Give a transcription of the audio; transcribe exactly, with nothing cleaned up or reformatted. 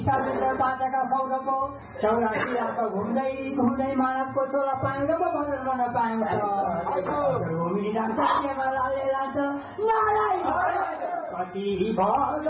बाटाका सौरको चौरासी रात घुम्दै घुम्दै मानवको चोला पाइँदो पो बदल गर्न पाइन्छ भूमि जान्छ लाले लान्छ कति भल